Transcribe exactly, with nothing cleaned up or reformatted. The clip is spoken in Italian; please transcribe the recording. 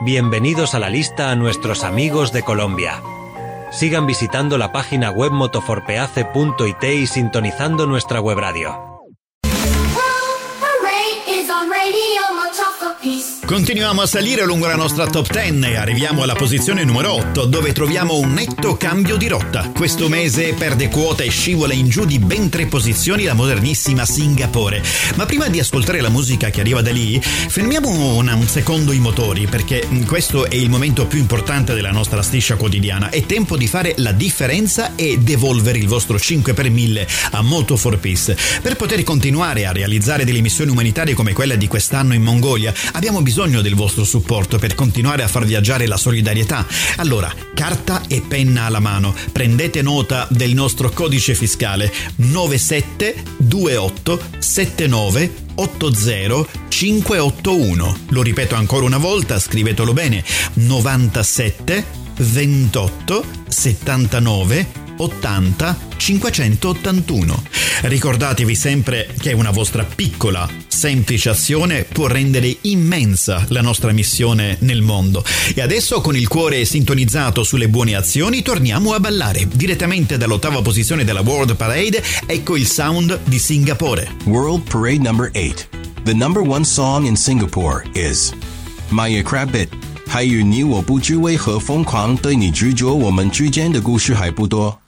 Bienvenidos a la lista a nuestros amigos de Colombia. Sigan visitando la página web motoforpeace punto it y sintonizando nuestra web radio. Continuiamo a salire lungo la nostra top dieci e arriviamo alla posizione numero otto, dove troviamo un netto cambio di rotta. Questo mese perde quota e scivola in giù di ben tre posizioni la modernissima Singapore. Ma prima di ascoltare la musica che arriva da lì, fermiamo un, un secondo i motori, perché questo è il momento più importante della nostra striscia quotidiana. È tempo di fare la differenza e devolvere il vostro cinque per mille a Moto for Peace. Per poter continuare a realizzare delle missioni umanitarie come quella di quest'anno in Mongolia, abbiamo bisogno del vostro supporto per continuare a far viaggiare la solidarietà. Allora, carta e penna alla mano, prendete nota del nostro codice fiscale nove sette due otto sette nove otto zero cinque otto uno. Lo ripeto ancora una volta, scrivetelo bene: novantasette ventotto settantanove ottanta cinquecentottantuno. Ricordatevi sempre che una vostra piccola, semplice azione può rendere immensa la nostra missione nel mondo. E adesso, con il cuore sintonizzato sulle buone azioni, torniamo a ballare. Direttamente dall'ottava posizione della World Parade, ecco il sound di Singapore. World Parade number eight. The number one song in Singapore is My Crabit. 还有你我不知为何疯狂对你执着，我们之间的故事还不多。